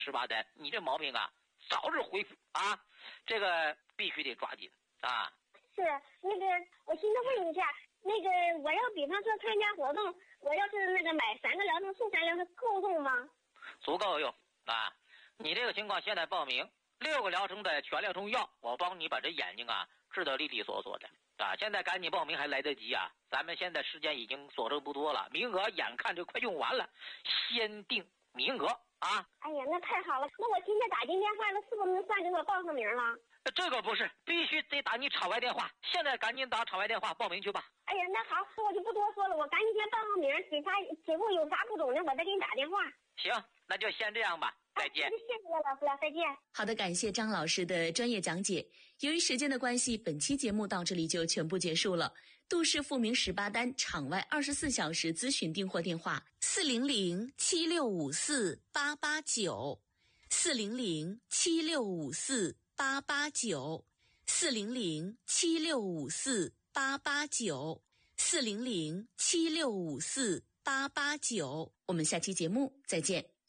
18单，你这毛病啊早日恢复啊，这个必须得抓紧啊。 是那个，我寻思问一下，那个我要比方说参加活动，我要是那个买3个疗程送3疗程够用吗？ 足够用啊！你这个情况现在报名6个疗程的全疗程药，我帮你把这眼睛啊治得利利索索的啊！现在赶紧报名还来得及啊！咱们现在时间已经所剩不多了，名额眼看就快用完了，先定名额啊！ 哎呀，那太好了！那我今天打进电话了，是不是能算给我报上名了？ 这个不是，必须得打你场外电话，现在赶紧打场外电话报名去吧。 哎呀，那好，我就不多说了，我赶紧先报上名，铁路有啥不懂的，我再给你打电话。 行，那就先这样吧，再见。 谢谢了，老师了，再见。 好的，感谢张老师的专业讲解。由于时间的关系，本期节目到这里就全部结束了。杜氏复明18单场外24小时咨询订货电话4007654889400765488940076548889，我们下期节目再见。